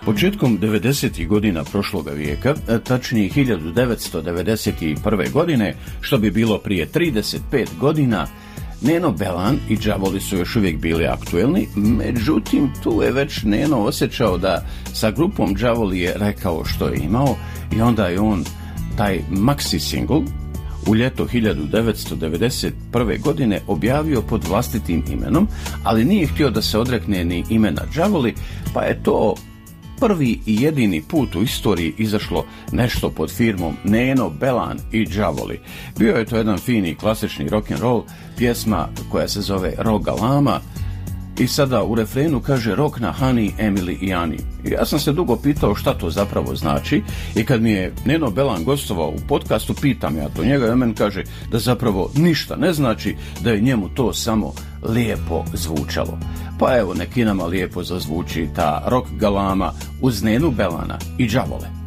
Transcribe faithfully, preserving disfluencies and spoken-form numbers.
Početkom devedesetih godina prošloga vijeka, tačnije hiljadu devetsto devedeset prve. godine, što bi bilo prije trideset pet godina, Neno Belan i đavoli su još uvijek bili aktuelni, međutim tu je već Neno osjećao da sa grupom đavoli je rekao što je imao i onda je on taj maxi single u ljeto hiljadu devetsto devedeset prve. godine objavio pod vlastitim imenom, ali nije htio da se odrekne ni imena đavoli, pa je to prvi i jedini put u istoriji izašlo nešto pod firmom Neno Belan i đavoli. Bio je to jedan fini klasični rock and roll, pjesma koja se zove Rok galama i sada u refrenu kaže rok na Hani, Emily i Ani. I ja sam se dugo pitao šta to zapravo znači i kad mi je Neno Belan gostovao u podcastu, pitam ja to njega i on meni kaže da zapravo ništa ne znači, da je njemu to samo lijepo zvučalo. Pa evo, neki nama lijepo zazvuči ta Rok galama uz Nenu Belana i đavole.